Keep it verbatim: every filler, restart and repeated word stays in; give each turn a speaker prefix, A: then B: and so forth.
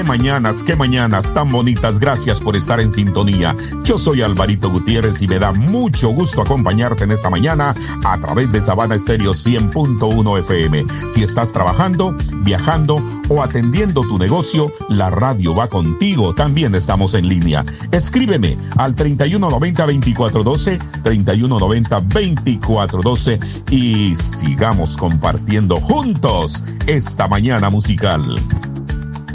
A: mañanas, qué mañanas tan bonitas. Gracias por estar en sintonía. Yo soy Alvarito Gutiérrez y me da mucho gusto acompañarte en esta mañana a través de Sabana Estéreo cien punto uno F M. Si estás trabajando, viajando o atendiendo tu negocio, la radio va contigo. También estamos en línea. Escríbeme al treinta y uno noventa, veinticuatro doce, treinta y uno noventa, veinticuatro doce y sigamos compartiendo juntos esta mañana musical.